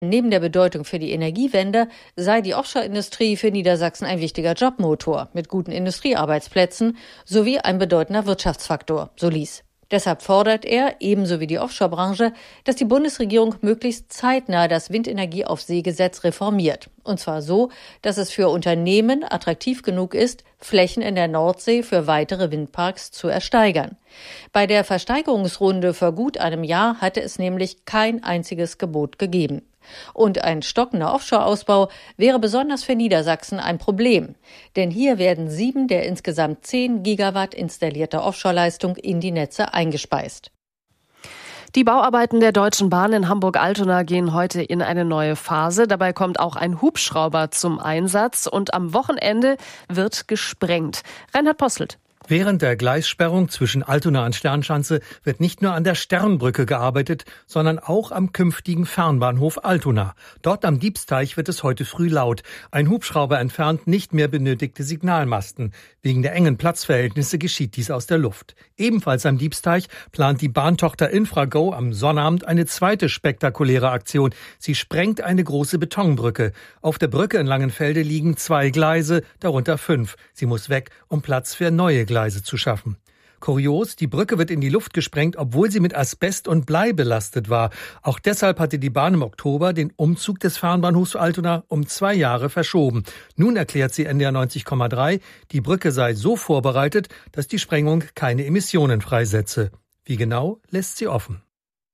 Neben der Bedeutung für die Energiewende sei die Offshore-Industrie für Niedersachsen ein wichtiger Jobmotor mit guten Industriearbeitsplätzen sowie ein bedeutender Wirtschaftsfaktor, so Lies. Deshalb fordert er, ebenso wie die Offshore-Branche, dass die Bundesregierung möglichst zeitnah das Windenergie-auf-See-Gesetz reformiert. Und zwar so, dass es für Unternehmen attraktiv genug ist, Flächen in der Nordsee für weitere Windparks zu ersteigern. Bei der Versteigerungsrunde vor gut einem Jahr hatte es nämlich kein einziges Gebot gegeben. Und ein stockender Offshore-Ausbau wäre besonders für Niedersachsen ein Problem. Denn hier werden 7 der insgesamt 10 Gigawatt installierter Offshore-Leistung in die Netze eingespeist. Die Bauarbeiten der Deutschen Bahn in Hamburg-Altona gehen heute in eine neue Phase. Dabei kommt auch ein Hubschrauber zum Einsatz und am Wochenende wird gesprengt. Reinhard Posselt. Während der Gleissperrung zwischen Altona und Sternschanze wird nicht nur an der Sternbrücke gearbeitet, sondern auch am künftigen Fernbahnhof Altona. Dort am Diebsteich wird es heute früh laut. Ein Hubschrauber entfernt nicht mehr benötigte Signalmasten. Wegen der engen Platzverhältnisse geschieht dies aus der Luft. Ebenfalls am Diebsteich plant die Bahntochter Infrago am Sonnabend eine zweite spektakuläre Aktion. Sie sprengt eine große Betonbrücke. Auf der Brücke in Langenfelde liegen 2 Gleise, darunter 5. Sie muss weg, um Platz für neue Gleise zu schaffen. Kurios, die Brücke wird in die Luft gesprengt, obwohl sie mit Asbest und Blei belastet war. Auch deshalb hatte die Bahn im Oktober den Umzug des Fernbahnhofs Altona um 2 Jahre verschoben. Nun erklärt sie NDR 90,3, die Brücke sei so vorbereitet, dass die Sprengung keine Emissionen freisetze. Wie genau, lässt sie offen.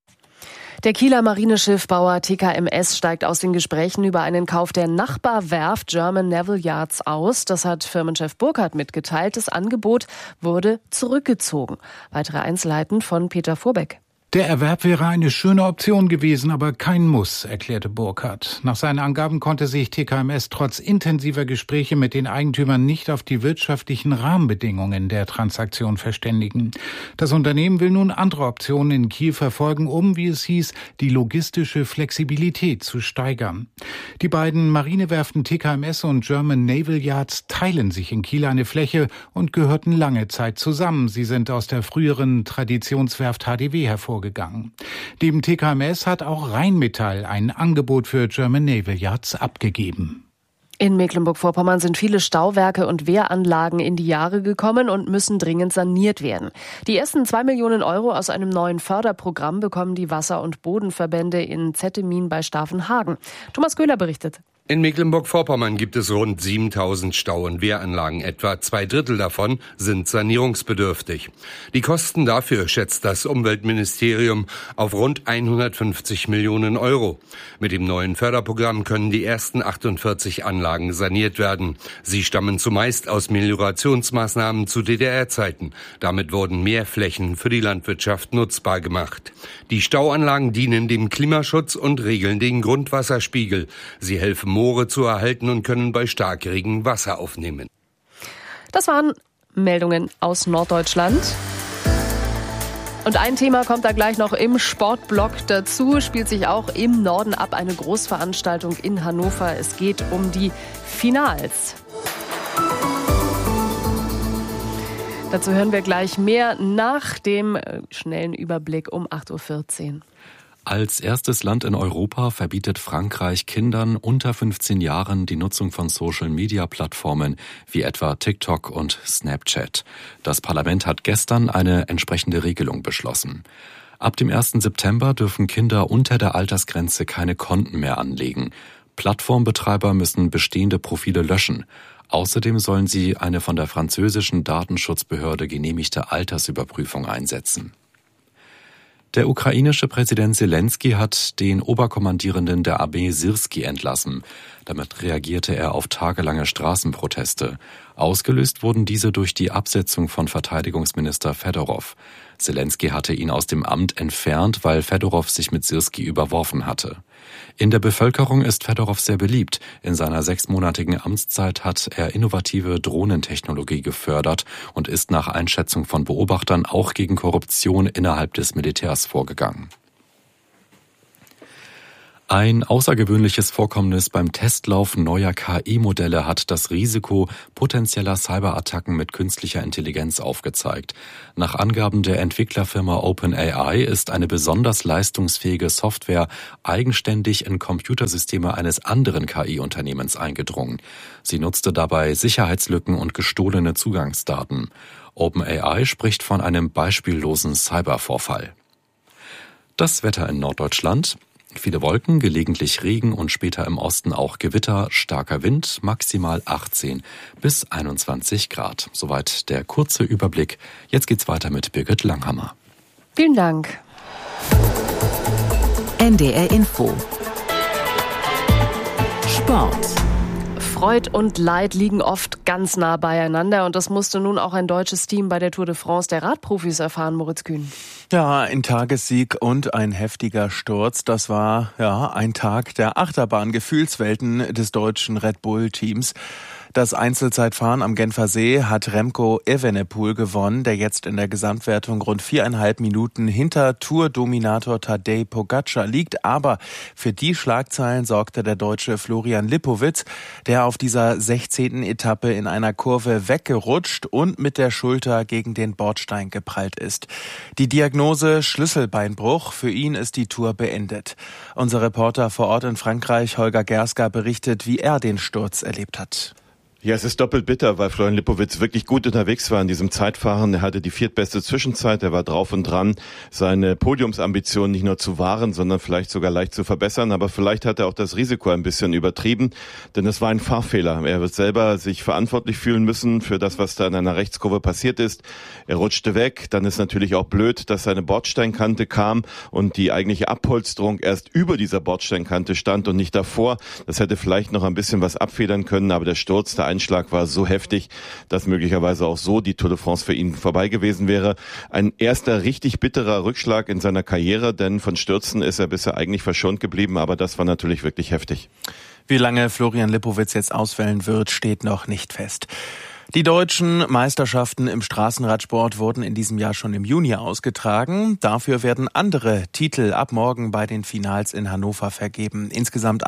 Der Kieler Marineschiffbauer TKMS steigt aus den Gesprächen über einen Kauf der Nachbarwerft German Naval Yards aus. Das hat Firmenchef Burkhardt mitgeteilt. Das Angebot wurde zurückgezogen. Weitere Einzelheiten von Peter Vorbeck. Der Erwerb wäre eine schöne Option gewesen, aber kein Muss, erklärte Burkhardt. Nach seinen Angaben konnte sich TKMS trotz intensiver Gespräche mit den Eigentümern nicht auf die wirtschaftlichen Rahmenbedingungen der Transaktion verständigen. Das Unternehmen will nun andere Optionen in Kiel verfolgen, um, wie es hieß, die logistische Flexibilität zu steigern. Die beiden Marinewerften TKMS und German Naval Yards teilen sich in Kiel eine Fläche und gehörten lange Zeit zusammen. Sie sind aus der früheren Traditionswerft HDW hervorgegangen. Neben TKMS hat auch Rheinmetall ein Angebot für German Naval Yards abgegeben. In Mecklenburg-Vorpommern sind viele Stauwerke und Wehranlagen in die Jahre gekommen und müssen dringend saniert werden. Die ersten 2 Millionen Euro aus einem neuen Förderprogramm bekommen die Wasser- und Bodenverbände in Zettemin bei Stavenhagen. Thomas Köhler berichtet. In Mecklenburg-Vorpommern gibt es rund 7000 Stau- und Wehranlagen. Etwa 2/3 davon sind sanierungsbedürftig. Die Kosten dafür schätzt das Umweltministerium auf rund 150 Millionen Euro. Mit dem neuen Förderprogramm können die ersten 48 Anlagen saniert werden. Sie stammen zumeist aus Meliorationsmaßnahmen zu DDR-Zeiten. Damit wurden mehr Flächen für die Landwirtschaft nutzbar gemacht. Die Stauanlagen dienen dem Klimaschutz und regeln den Grundwasserspiegel. Sie helfen, Moore zu erhalten und können bei Starkregen Wasser aufnehmen. Das waren Meldungen aus Norddeutschland. Und ein Thema kommt da gleich noch im Sportblock dazu. Spielt sich auch im Norden ab eine Großveranstaltung in Hannover. Es geht um die Finals. Dazu hören wir gleich mehr nach dem schnellen Überblick um 8.14 Uhr. Als erstes Land in Europa verbietet Frankreich Kindern unter 15 Jahren die Nutzung von Social-Media-Plattformen wie etwa TikTok und Snapchat. Das Parlament hat gestern eine entsprechende Regelung beschlossen. Ab dem 1. September dürfen Kinder unter der Altersgrenze keine Konten mehr anlegen. Plattformbetreiber müssen bestehende Profile löschen. Außerdem sollen sie eine von der französischen Datenschutzbehörde genehmigte Altersüberprüfung einsetzen. Der ukrainische Präsident Selenskyj hat den Oberkommandierenden der Armee Syrski entlassen. Damit reagierte er auf tagelange Straßenproteste. Ausgelöst wurden diese durch die Absetzung von Verteidigungsminister Fedorov. Selenskyj hatte ihn aus dem Amt entfernt, weil Fedorov sich mit Syrski überworfen hatte. In der Bevölkerung ist Fedorov sehr beliebt. In seiner 6-monatigen Amtszeit hat er innovative Drohnentechnologie gefördert und ist nach Einschätzung von Beobachtern auch gegen Korruption innerhalb des Militärs vorgegangen. Ein außergewöhnliches Vorkommnis beim Testlauf neuer KI-Modelle hat das Risiko potenzieller Cyberattacken mit künstlicher Intelligenz aufgezeigt. Nach Angaben der Entwicklerfirma OpenAI ist eine besonders leistungsfähige Software eigenständig in Computersysteme eines anderen KI-Unternehmens eingedrungen. Sie nutzte dabei Sicherheitslücken und gestohlene Zugangsdaten. OpenAI spricht von einem beispiellosen Cybervorfall. Das Wetter in Norddeutschland. Viele Wolken, gelegentlich Regen und später im Osten auch Gewitter, starker Wind, maximal 18 bis 21 Grad. Soweit der kurze Überblick. Jetzt geht's weiter mit Birgit Langhammer. Vielen Dank. NDR Info. Sport. Freud und Leid liegen oft ganz nah beieinander und das musste nun auch ein deutsches Team bei der Tour de France der Radprofis erfahren, Moritz Kühn. Ja, ein Tagessieg und ein heftiger Sturz. Das war ein Tag der Achterbahn-Gefühlswelten des deutschen Red Bull-Teams. Das Einzelzeitfahren am Genfer See hat Remco Evenepoel gewonnen, der jetzt in der Gesamtwertung rund 4,5 Minuten hinter Tour-Dominator Tadej Pogačar liegt. Aber für die Schlagzeilen sorgte der Deutsche Florian Lipowitz, der auf dieser 16. Etappe in einer Kurve weggerutscht und mit der Schulter gegen den Bordstein geprallt ist. Die Diagnose Schlüsselbeinbruch, für ihn ist die Tour beendet. Unser Reporter vor Ort in Frankreich, Holger Gerska, berichtet, wie er den Sturz erlebt hat. Ja, es ist doppelt bitter, weil Florian Lipowitz wirklich gut unterwegs war in diesem Zeitfahren. Er hatte die viertbeste Zwischenzeit, er war drauf und dran, seine Podiumsambitionen nicht nur zu wahren, sondern vielleicht sogar leicht zu verbessern. Aber vielleicht hat er auch das Risiko ein bisschen übertrieben, denn es war ein Fahrfehler. Er wird selber sich verantwortlich fühlen müssen für das, was da in einer Rechtskurve passiert ist. Er rutschte weg, dann ist natürlich auch blöd, dass seine Bordsteinkante kam und die eigentliche Abpolsterung erst über dieser Bordsteinkante stand und nicht davor. Das hätte vielleicht noch ein bisschen was abfedern können, aber der Sturz, der Einschlag war so heftig, dass möglicherweise auch so die Tour de France für ihn vorbei gewesen wäre. Ein erster richtig bitterer Rückschlag in seiner Karriere, denn von Stürzen ist er bisher eigentlich verschont geblieben, aber das war natürlich wirklich heftig. Wie lange Florian Lipowitz jetzt ausfallen wird, steht noch nicht fest. Die deutschen Meisterschaften im Straßenradsport wurden in diesem Jahr schon im Juni ausgetragen. Dafür werden andere Titel ab morgen bei den Finals in Hannover vergeben. Insgesamt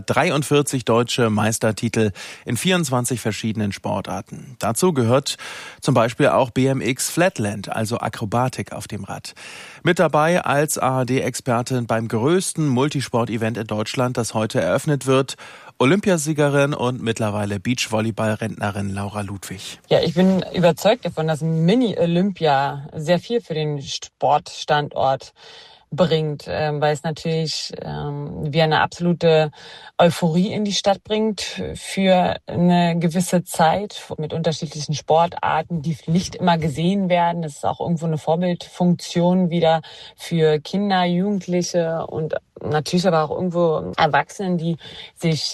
143 deutsche Meistertitel in 24 verschiedenen Sportarten. Dazu gehört zum Beispiel auch BMX Flatland, also Akrobatik auf dem Rad. Mit dabei als ARD-Expertin beim größten Multisport-Event in Deutschland, das heute eröffnet wird, Olympiasiegerin und mittlerweile Beachvolleyball-Rentnerin Laura Ludwig. Ja, ich bin überzeugt davon, dass Mini-Olympia sehr viel für den Sportstandort bringt, weil es natürlich wie eine absolute Euphorie in die Stadt bringt für eine gewisse Zeit mit unterschiedlichen Sportarten, die nicht immer gesehen werden. Das ist auch irgendwo eine Vorbildfunktion wieder für Kinder, Jugendliche und natürlich aber auch irgendwo Erwachsenen, die sich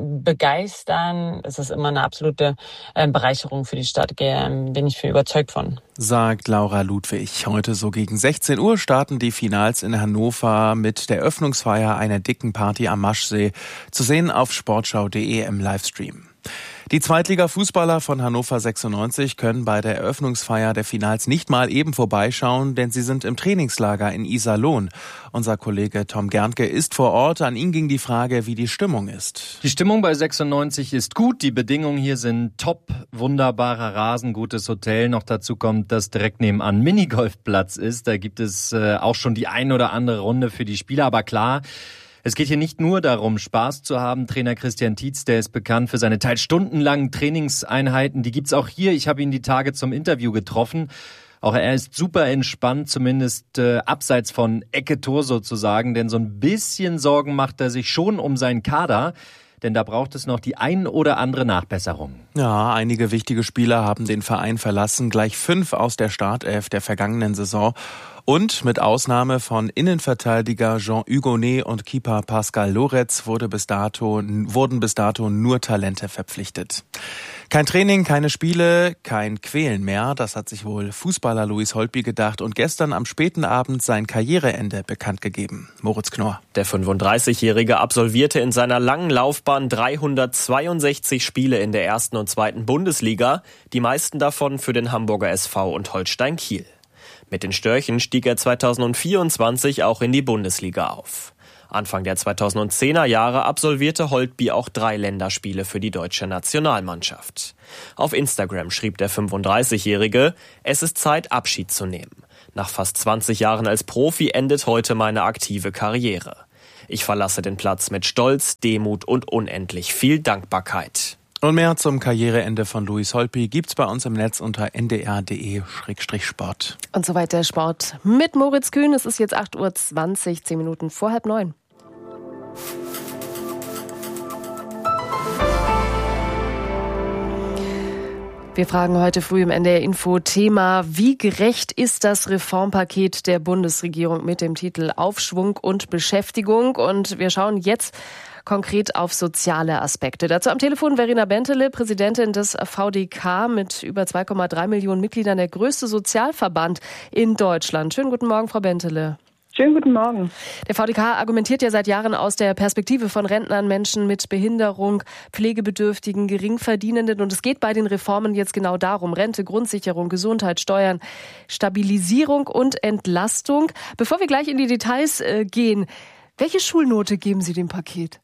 begeistern. Es ist immer eine absolute Bereicherung für die Stadt, bin ich für überzeugt von. Sagt Laura Ludwig. Heute so gegen 16 Uhr starten die Finals in Hannover mit der Eröffnungsfeier einer dicken Party am Maschsee. Zu sehen auf sportschau.de im Livestream. Die Zweitliga-Fußballer von Hannover 96 können bei der Eröffnungsfeier der Finals nicht mal eben vorbeischauen, denn sie sind im Trainingslager in Iserlohn. Unser Kollege Tom Gerntke ist vor Ort. An ihn ging die Frage, wie die Stimmung ist. Die Stimmung bei 96 ist gut. Die Bedingungen hier sind top. Wunderbarer Rasen, gutes Hotel. Noch dazu kommt, dass direkt nebenan Minigolfplatz ist. Da gibt es auch schon die ein oder andere Runde für die Spieler. Aber klar, es geht hier nicht nur darum, Spaß zu haben. Trainer Christian Tietz, der ist bekannt für seine teils stundenlangen Trainingseinheiten. Die gibt's auch hier. Ich habe ihn die Tage zum Interview getroffen. Auch er ist super entspannt, zumindest abseits von Ecke-Tor sozusagen. Denn so ein bisschen Sorgen macht er sich schon um seinen Kader. Denn da braucht es noch die ein oder andere Nachbesserung. Ja, einige wichtige Spieler haben den Verein verlassen. Gleich 5 aus der Startelf der vergangenen Saison. Und mit Ausnahme von Innenverteidiger Jean Hugonet und Keeper Pascal Loretz wurden bis dato nur Talente verpflichtet. Kein Training, keine Spiele, kein Quälen mehr. Das hat sich wohl Fußballer Louis Holtby gedacht und gestern am späten Abend sein Karriereende bekannt gegeben. Moritz Knorr. Der 35-Jährige absolvierte in seiner langen Laufbahn 362 Spiele in der 1. und 2. Bundesliga, die meisten davon für den Hamburger SV und Holstein Kiel. Mit den Störchen stieg er 2024 auch in die Bundesliga auf. Anfang der 2010er Jahre absolvierte Holtby auch 3 Länderspiele für die deutsche Nationalmannschaft. Auf Instagram schrieb der 35-Jährige, es ist Zeit, Abschied zu nehmen. Nach fast 20 Jahren als Profi endet heute meine aktive Karriere. Ich verlasse den Platz mit Stolz, Demut und unendlich viel Dankbarkeit. Und mehr zum Karriereende von Louis Holtby gibt's bei uns im Netz unter ndr.de/sport. Und soweit der Sport mit Moritz Kühn. Es ist jetzt 8:20 Uhr, 10 Minuten vor 8:30. Wir fragen heute früh im NDR Info Thema, wie gerecht ist das Reformpaket der Bundesregierung mit dem Titel Aufschwung und Beschäftigung? Und wir schauen jetzt konkret auf soziale Aspekte. Dazu am Telefon Verena Bentele, Präsidentin des VDK mit über 2,3 Millionen Mitgliedern, der größte Sozialverband in Deutschland. Schönen guten Morgen, Frau Bentele. Schönen guten Morgen. Der VDK argumentiert ja seit Jahren aus der Perspektive von Rentnern, Menschen mit Behinderung, Pflegebedürftigen, Geringverdienenden. Und es geht bei den Reformen jetzt genau darum. Rente, Grundsicherung, Gesundheit, Steuern, Stabilisierung und Entlastung. Bevor wir gleich in die Details gehen, welche Schulnote geben Sie dem Paket?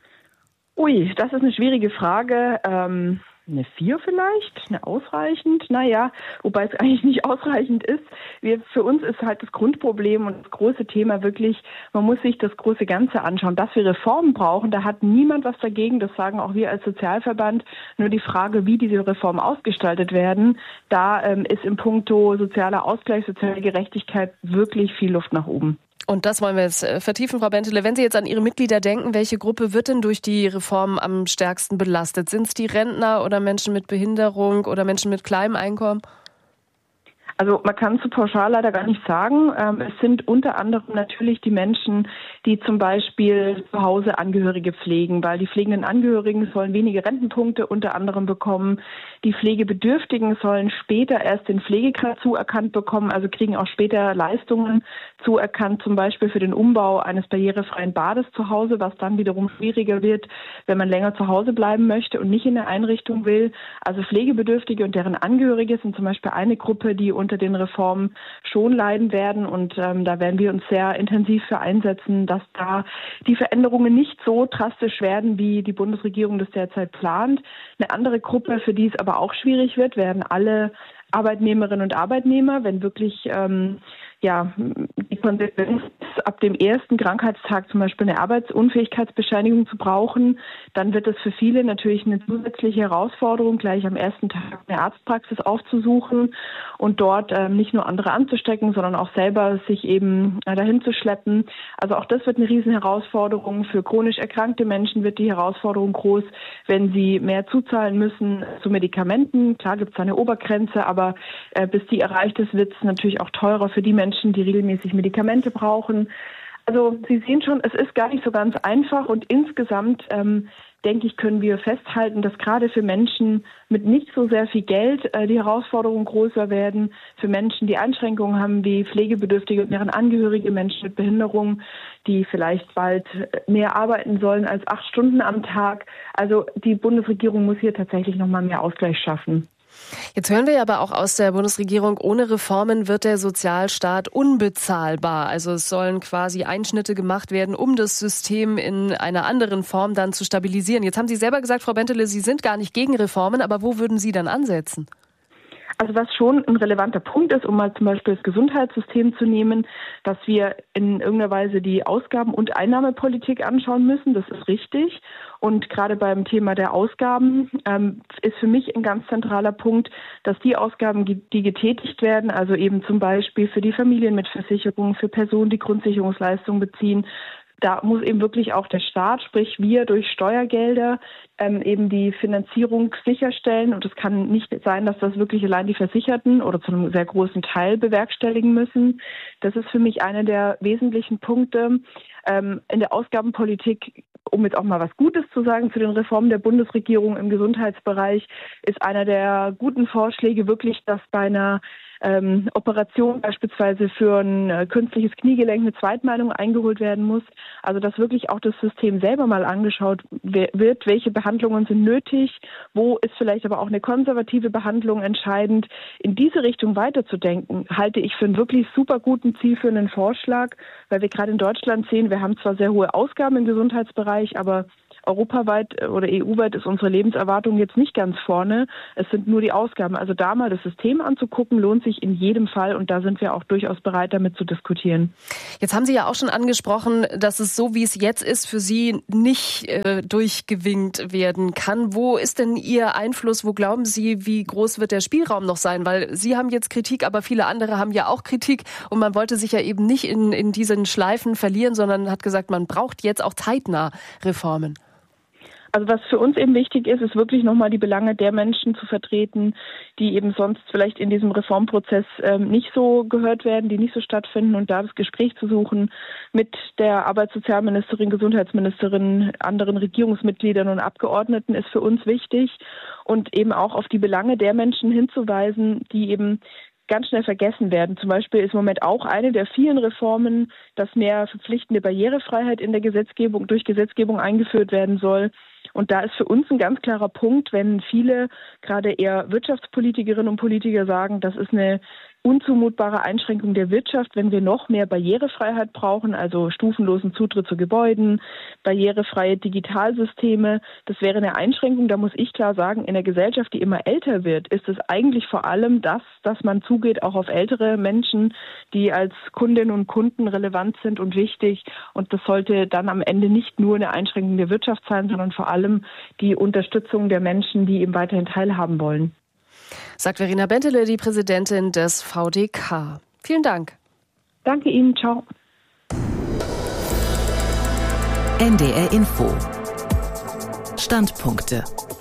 Ui, das ist eine schwierige Frage. Eine 4 vielleicht, eine ausreichend, wobei es eigentlich nicht ausreichend ist. Für uns ist halt das Grundproblem und das große Thema wirklich, man muss sich das große Ganze anschauen. Dass wir Reformen brauchen, da hat niemand was dagegen, das sagen auch wir als Sozialverband. Nur die Frage, wie diese Reformen ausgestaltet werden, da ist im Puncto sozialer Ausgleich, soziale Gerechtigkeit wirklich viel Luft nach oben. Und das wollen wir jetzt vertiefen, Frau Bentele. Wenn Sie jetzt an Ihre Mitglieder denken, welche Gruppe wird denn durch die Reform am stärksten belastet? Sind es die Rentner oder Menschen mit Behinderung oder Menschen mit kleinem Einkommen? Also man kann es so pauschal leider gar nicht sagen. Es sind unter anderem natürlich die Menschen, die zum Beispiel zu Hause Angehörige pflegen, weil die pflegenden Angehörigen sollen wenige Rentenpunkte unter anderem bekommen. Die Pflegebedürftigen sollen später erst den Pflegegrad zuerkannt bekommen, also kriegen auch später Leistungen zuerkannt, zum Beispiel für den Umbau eines barrierefreien Bades zu Hause, was dann wiederum schwieriger wird, wenn man länger zu Hause bleiben möchte und nicht in der Einrichtung will. Also Pflegebedürftige und deren Angehörige sind zum Beispiel eine Gruppe, die unter den Reformen schon leiden werden. Und da werden wir uns sehr intensiv für einsetzen, dass da die Veränderungen nicht so drastisch werden, wie die Bundesregierung das derzeit plant. Eine andere Gruppe, für die es aber auch schwierig wird, werden alle Arbeitnehmerinnen und Arbeitnehmer, wenn wirklich die Konsequenz ab dem ersten Krankheitstag zum Beispiel eine Arbeitsunfähigkeitsbescheinigung zu brauchen, dann wird es für viele natürlich eine zusätzliche Herausforderung, gleich am ersten Tag eine Arztpraxis aufzusuchen und dort nicht nur andere anzustecken, sondern auch selber sich eben dahin zu schleppen. Also auch das wird eine riesen Herausforderung. Für chronisch erkrankte Menschen wird die Herausforderung groß, wenn sie mehr zuzahlen müssen zu Medikamenten. Klar gibt es eine Obergrenze, aber bis die erreicht ist, wird es natürlich auch teurer für die Menschen, die regelmäßig Medikamente brauchen. Also Sie sehen schon, es ist gar nicht so ganz einfach und insgesamt denke ich, können wir festhalten, dass gerade für Menschen mit nicht so sehr viel Geld die Herausforderungen größer werden. Für Menschen, die Einschränkungen haben, wie Pflegebedürftige und deren Angehörige, Menschen mit Behinderung, die vielleicht bald mehr arbeiten sollen als 8 Stunden am Tag. Also die Bundesregierung muss hier tatsächlich nochmal mehr Ausgleich schaffen. Jetzt hören wir aber auch aus der Bundesregierung, ohne Reformen wird der Sozialstaat unbezahlbar. Also es sollen quasi Einschnitte gemacht werden, um das System in einer anderen Form dann zu stabilisieren. Jetzt haben Sie selber gesagt, Frau Bentele, Sie sind gar nicht gegen Reformen, aber wo würden Sie dann ansetzen? Also was schon ein relevanter Punkt ist, um mal zum Beispiel das Gesundheitssystem zu nehmen, dass wir in irgendeiner Weise die Ausgaben- und Einnahmepolitik anschauen müssen, das ist richtig. Und gerade beim Thema der Ausgaben ist für mich ein ganz zentraler Punkt, dass die Ausgaben, die getätigt werden, also eben zum Beispiel für die Familien mit Versicherung, für Personen, die Grundsicherungsleistungen beziehen, da muss eben wirklich auch der Staat, sprich wir durch Steuergelder, eben die Finanzierung sicherstellen. Und es kann nicht sein, dass das wirklich allein die Versicherten oder zu einem sehr großen Teil bewerkstelligen müssen. Das ist für mich einer der wesentlichen Punkte. In der Ausgabenpolitik, um jetzt auch mal was Gutes zu sagen zu den Reformen der Bundesregierung im Gesundheitsbereich, ist einer der guten Vorschläge wirklich, dass bei einer Operation beispielsweise für ein künstliches Kniegelenk eine Zweitmeinung eingeholt werden muss. Also dass wirklich auch das System selber mal angeschaut wird, welche Behandlungen sind nötig, wo ist vielleicht aber auch eine konservative Behandlung entscheidend. In diese Richtung weiterzudenken, halte ich für einen wirklich super guten, zielführenden Vorschlag, weil wir gerade in Deutschland sehen, wir haben zwar sehr hohe Ausgaben im Gesundheitsbereich, aber europaweit oder EU-weit ist unsere Lebenserwartung jetzt nicht ganz vorne. Es sind nur die Ausgaben. Also da mal das System anzugucken, lohnt sich in jedem Fall und da sind wir auch durchaus bereit, damit zu diskutieren. Jetzt haben Sie ja auch schon angesprochen, dass es so, wie es jetzt ist, für Sie nicht durchgewinkt werden kann. Wo ist denn Ihr Einfluss? Wo glauben Sie, wie groß wird der Spielraum noch sein? Weil Sie haben jetzt Kritik, aber viele andere haben ja auch Kritik und man wollte sich ja eben nicht in diesen Schleifen verlieren, sondern hat gesagt, man braucht jetzt auch zeitnah Reformen. Also was für uns eben wichtig ist, ist wirklich nochmal die Belange der Menschen zu vertreten, die eben sonst vielleicht in diesem Reformprozess nicht so gehört werden, die nicht so stattfinden und da das Gespräch zu suchen mit der Arbeitssozialministerin, Gesundheitsministerin, anderen Regierungsmitgliedern und Abgeordneten ist für uns wichtig und eben auch auf die Belange der Menschen hinzuweisen, die eben ganz schnell vergessen werden. Zum Beispiel ist im Moment auch eine der vielen Reformen, dass mehr verpflichtende Barrierefreiheit in der Gesetzgebung, durch Gesetzgebung eingeführt werden soll. Und da ist für uns ein ganz klarer Punkt, wenn viele, gerade eher Wirtschaftspolitikerinnen und Politiker sagen, das ist eine unzumutbare Einschränkung der Wirtschaft, wenn wir noch mehr Barrierefreiheit brauchen, also stufenlosen Zutritt zu Gebäuden, barrierefreie Digitalsysteme. Das wäre eine Einschränkung. Da muss ich klar sagen, in einer Gesellschaft, die immer älter wird, ist es eigentlich vor allem das, dass man zugeht auch auf ältere Menschen, die als Kundinnen und Kunden relevant sind und wichtig. Und das sollte dann am Ende nicht nur eine Einschränkung der Wirtschaft sein, sondern vor allem die Unterstützung der Menschen, die eben weiterhin teilhaben wollen. Sagt Verena Bentele, die Präsidentin des VDK. Vielen Dank. Danke Ihnen. Ciao. NDR Info. Standpunkte.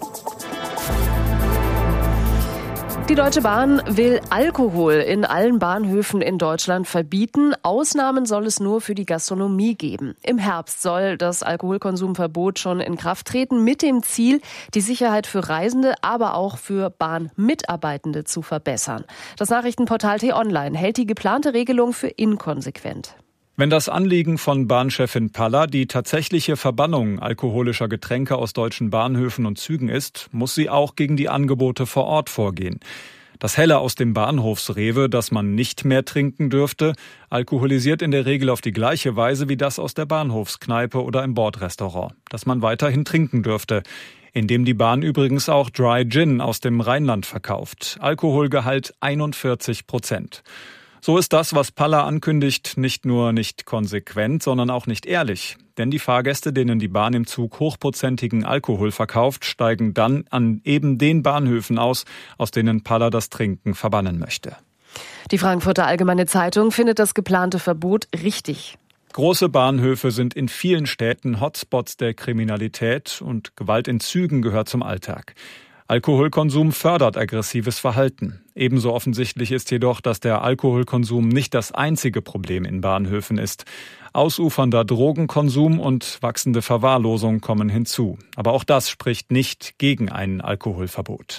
Die Deutsche Bahn will Alkohol in allen Bahnhöfen in Deutschland verbieten. Ausnahmen soll es nur für die Gastronomie geben. Im Herbst soll das Alkoholkonsumverbot schon in Kraft treten, mit dem Ziel, die Sicherheit für Reisende, aber auch für Bahnmitarbeitende zu verbessern. Das Nachrichtenportal T-Online hält die geplante Regelung für inkonsequent. Wenn das Anliegen von Bahnchefin Palla die tatsächliche Verbannung alkoholischer Getränke aus deutschen Bahnhöfen und Zügen ist, muss sie auch gegen die Angebote vor Ort vorgehen. Das Helle aus dem Bahnhofsrewe, das man nicht mehr trinken dürfte, alkoholisiert in der Regel auf die gleiche Weise wie das aus der Bahnhofskneipe oder im Bordrestaurant, das man weiterhin trinken dürfte, indem die Bahn übrigens auch Dry Gin aus dem Rheinland verkauft. Alkoholgehalt 41%. So ist das, was Palla ankündigt, nicht nur nicht konsequent, sondern auch nicht ehrlich. Denn die Fahrgäste, denen die Bahn im Zug hochprozentigen Alkohol verkauft, steigen dann an eben den Bahnhöfen aus denen Palla das Trinken verbannen möchte. Die Frankfurter Allgemeine Zeitung findet das geplante Verbot richtig. Große Bahnhöfe sind in vielen Städten Hotspots der Kriminalität und Gewalt in Zügen gehört zum Alltag. Alkoholkonsum fördert aggressives Verhalten. Ebenso offensichtlich ist jedoch, dass der Alkoholkonsum nicht das einzige Problem in Bahnhöfen ist. Ausufernder Drogenkonsum und wachsende Verwahrlosung kommen hinzu. Aber auch das spricht nicht gegen ein Alkoholverbot.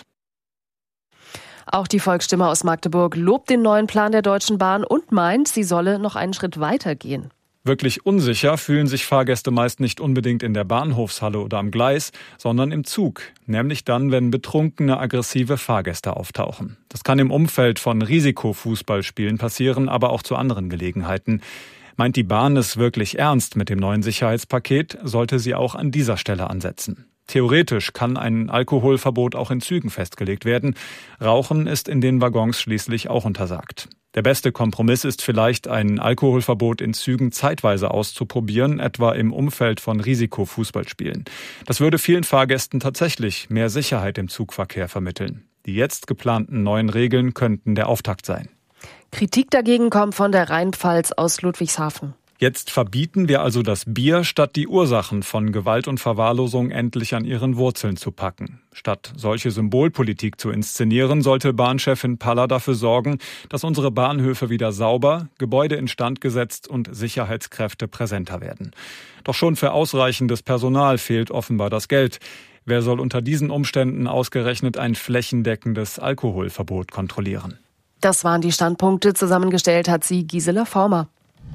Auch die Volksstimme aus Magdeburg lobt den neuen Plan der Deutschen Bahn und meint, sie solle noch einen Schritt weiter gehen. Wirklich unsicher fühlen sich Fahrgäste meist nicht unbedingt in der Bahnhofshalle oder am Gleis, sondern im Zug. Nämlich dann, wenn betrunkene, aggressive Fahrgäste auftauchen. Das kann im Umfeld von Risikofußballspielen passieren, aber auch zu anderen Gelegenheiten. Meint die Bahn es wirklich ernst mit dem neuen Sicherheitspaket, sollte sie auch an dieser Stelle ansetzen. Theoretisch kann ein Alkoholverbot auch in Zügen festgelegt werden. Rauchen ist in den Waggons schließlich auch untersagt. Der beste Kompromiss ist vielleicht, ein Alkoholverbot in Zügen zeitweise auszuprobieren, etwa im Umfeld von Risikofußballspielen. Das würde vielen Fahrgästen tatsächlich mehr Sicherheit im Zugverkehr vermitteln. Die jetzt geplanten neuen Regeln könnten der Auftakt sein. Kritik dagegen kommt von der Rheinpfalz aus Ludwigshafen. Jetzt verbieten wir also das Bier, statt die Ursachen von Gewalt und Verwahrlosung endlich an ihren Wurzeln zu packen. Statt solche Symbolpolitik zu inszenieren, sollte Bahnchefin Palla dafür sorgen, dass unsere Bahnhöfe wieder sauber, Gebäude instand gesetzt und Sicherheitskräfte präsenter werden. Doch schon für ausreichendes Personal fehlt offenbar das Geld. Wer soll unter diesen Umständen ausgerechnet ein flächendeckendes Alkoholverbot kontrollieren? Das waren die Standpunkte. Zusammengestellt hat sie Gisela Former.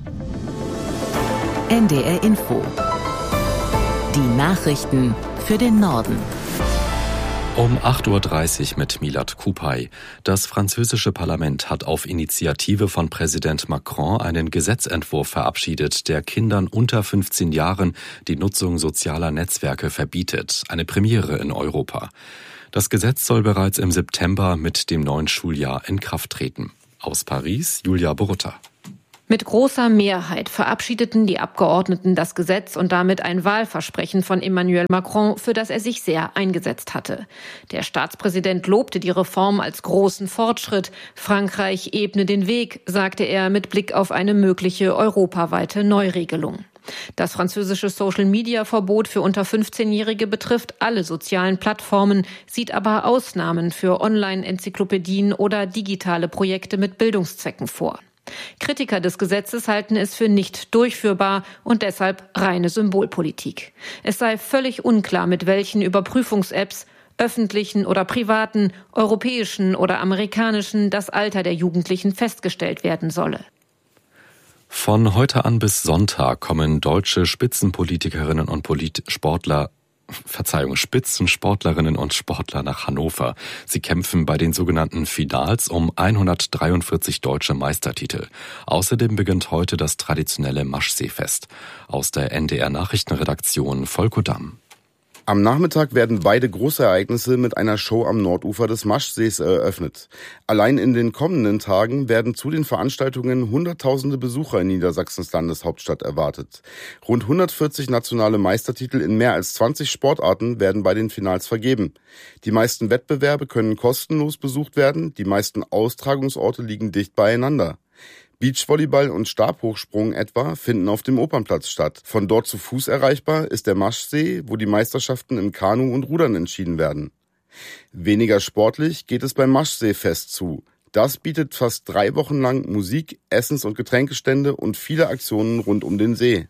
NDR Info. Die Nachrichten für den Norden. Um 8.30 Uhr mit Milad Kupay. Das französische Parlament hat auf Initiative von Präsident Macron einen Gesetzentwurf verabschiedet, der Kindern unter 15 Jahren die Nutzung sozialer Netzwerke verbietet. Eine Premiere in Europa. Das Gesetz soll bereits im September mit dem neuen Schuljahr in Kraft treten. Aus Paris, Julia Borutta. Mit großer Mehrheit verabschiedeten die Abgeordneten das Gesetz und damit ein Wahlversprechen von Emmanuel Macron, für das er sich sehr eingesetzt hatte. Der Staatspräsident lobte die Reform als großen Fortschritt. Frankreich ebne den Weg, sagte er mit Blick auf eine mögliche europaweite Neuregelung. Das französische Social-Media-Verbot für unter 15-Jährige betrifft alle sozialen Plattformen, sieht aber Ausnahmen für Online-Enzyklopädien oder digitale Projekte mit Bildungszwecken vor. Kritiker des Gesetzes halten es für nicht durchführbar und deshalb reine Symbolpolitik. Es sei völlig unklar, mit welchen Überprüfungs-Apps, öffentlichen oder privaten, europäischen oder amerikanischen, das Alter der Jugendlichen festgestellt werden solle. Von heute an bis Sonntag kommen deutsche Spitzenpolitikerinnen und Spitzensportlerinnen und Sportler nach Hannover. Sie kämpfen bei den sogenannten Finals um 143 deutsche Meistertitel. Außerdem beginnt heute das traditionelle Maschseefest. Aus der NDR Nachrichtenredaktion Volko Damm. Am Nachmittag werden beide große Ereignisse mit einer Show am Nordufer des Maschsees eröffnet. Allein in den kommenden Tagen werden zu den Veranstaltungen Hunderttausende Besucher in Niedersachsens Landeshauptstadt erwartet. Rund 140 nationale Meistertitel in mehr als 20 Sportarten werden bei den Finals vergeben. Die meisten Wettbewerbe können kostenlos besucht werden, die meisten Austragungsorte liegen dicht beieinander. Beachvolleyball und Stabhochsprung etwa finden auf dem Opernplatz statt. Von dort zu Fuß erreichbar ist der Maschsee, wo die Meisterschaften im Kanu und Rudern entschieden werden. Weniger sportlich geht es beim Maschseefest zu. Das bietet fast 3 Wochen lang Musik, Essens- und Getränkestände und viele Aktionen rund um den See.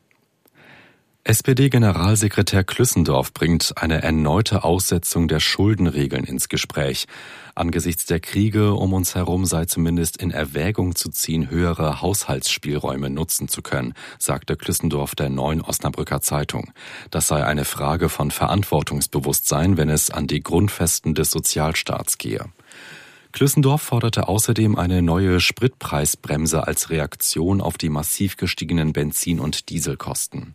SPD-Generalsekretär Klüssendorf bringt eine erneute Aussetzung der Schuldenregeln ins Gespräch. Angesichts der Kriege um uns herum sei zumindest in Erwägung zu ziehen, höhere Haushaltsspielräume nutzen zu können, sagte Klüssendorf der Neuen Osnabrücker Zeitung. Das sei eine Frage von Verantwortungsbewusstsein, wenn es an die Grundfesten des Sozialstaats gehe. Klüssendorf forderte außerdem eine neue Spritpreisbremse als Reaktion auf die massiv gestiegenen Benzin- und Dieselkosten.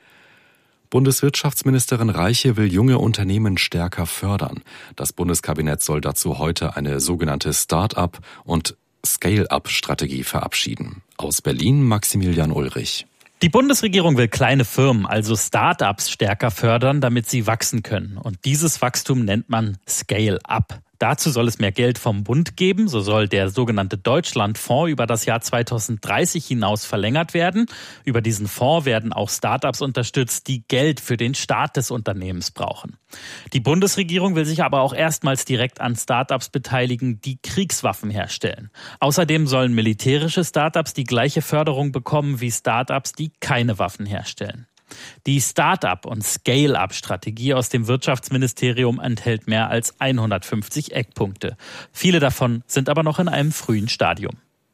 Bundeswirtschaftsministerin Reiche will junge Unternehmen stärker fördern. Das Bundeskabinett soll dazu heute eine sogenannte Start-up- und Scale-up-Strategie verabschieden. Aus Berlin Maximilian Ulrich. Die Bundesregierung will kleine Firmen, also Start-ups, stärker fördern, damit sie wachsen können. Und dieses Wachstum nennt man Scale-up. Dazu soll es mehr Geld vom Bund geben. So soll der sogenannte Deutschlandfonds über das Jahr 2030 hinaus verlängert werden. Über diesen Fonds werden auch Start-ups unterstützt, die Geld für den Start des Unternehmens brauchen. Die Bundesregierung will sich aber auch erstmals direkt an Start-ups beteiligen, die Kriegswaffen herstellen. Außerdem sollen militärische Start-ups die gleiche Förderung bekommen wie Start-ups, die keine Waffen herstellen. Die Start-up- und Scale-up-Strategie aus dem Wirtschaftsministerium enthält mehr als 150 Eckpunkte. Viele davon sind aber noch in einem frühen Stadium.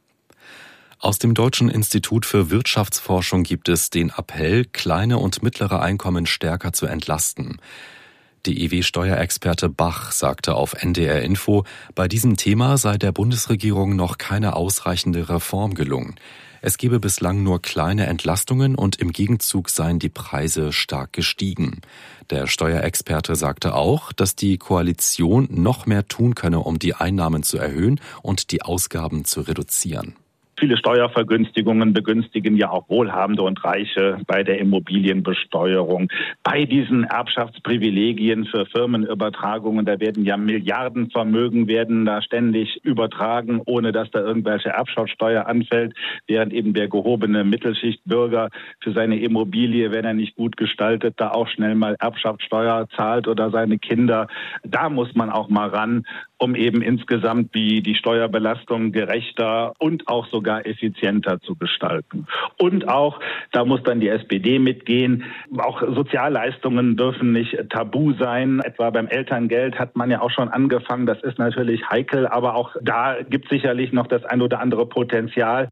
Aus dem Deutschen Institut für Wirtschaftsforschung gibt es den Appell, kleine und mittlere Einkommen stärker zu entlasten. DEW-Steuerexperte Bach sagte auf NDR Info, bei diesem Thema sei der Bundesregierung noch keine ausreichende Reform gelungen. Es gebe bislang nur kleine Entlastungen und im Gegenzug seien die Preise stark gestiegen. Der Steuerexperte sagte auch, dass die Koalition noch mehr tun könne, um die Einnahmen zu erhöhen und die Ausgaben zu reduzieren. Viele Steuervergünstigungen begünstigen ja auch Wohlhabende und Reiche bei der Immobilienbesteuerung. Bei diesen Erbschaftsprivilegien für Firmenübertragungen, da werden ja Milliardenvermögen werden da ständig übertragen, ohne dass da irgendwelche Erbschaftssteuer anfällt, während eben der gehobene Mittelschichtbürger für seine Immobilie, wenn er nicht gut gestaltet, da auch schnell mal Erbschaftssteuer zahlt oder seine Kinder. Da muss man auch mal ran, um eben insgesamt die Steuerbelastung gerechter und auch sogar sogar effizienter zu gestalten. Und auch, da muss dann die SPD mitgehen, auch Sozialleistungen dürfen nicht tabu sein. Etwa beim Elterngeld hat man ja auch schon angefangen. Das ist natürlich heikel, aber auch da gibt es sicherlich noch das ein oder andere Potenzial.